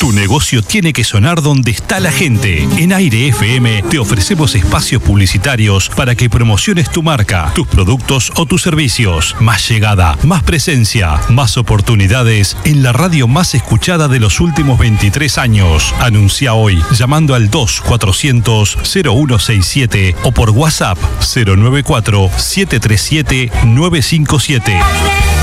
Tu negocio tiene que sonar donde está la gente. En Aire FM te ofrecemos espacios publicitarios para que promociones tu marca, tus productos o tus servicios. Más llegada, más presencia, más oportunidades en la radio más escuchada de los últimos 23 años. Anuncia hoy llamando al 2400-0167 o por WhatsApp 094-737-957.